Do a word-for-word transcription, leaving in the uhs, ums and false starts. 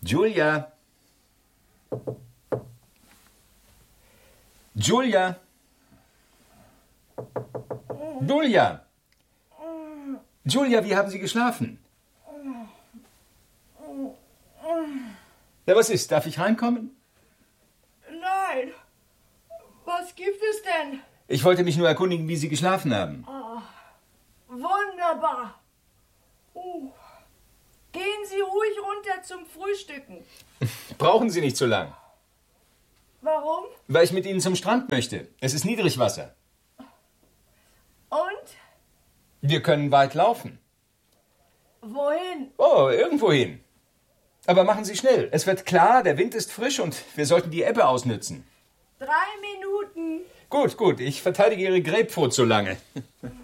Julia. Julia. Julia. Julia, wie haben Sie geschlafen? Ja, was ist? Darf ich reinkommen? Nein. Was gibt es denn? Ich wollte mich nur erkundigen, wie Sie geschlafen haben. Oh, wunderbar. Uh. Gehen Sie ruhig runter zum Frühstücken. Brauchen Sie nicht so lang. Warum? Weil ich mit Ihnen zum Strand möchte. Es ist Niedrigwasser. Und? Wir können weit laufen. Wohin? Oh, irgendwohin. Aber machen Sie schnell. Es wird klar, der Wind ist frisch und wir sollten die Ebbe ausnützen. Drei Minuten. Gut, gut. Ich verteidige Ihre Grapefruit so lange.